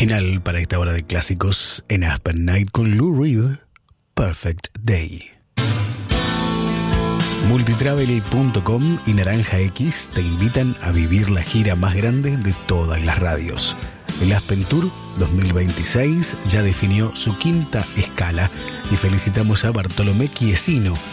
Final para esta hora de clásicos en Aspen Night con Lou Reed, Perfect Day. Multitravel.com y Naranja X te invitan a vivir la gira más grande de todas las radios. El Aspen Tour 2026 ya definió su quinta escala y felicitamos a Bartolomé Chiesino,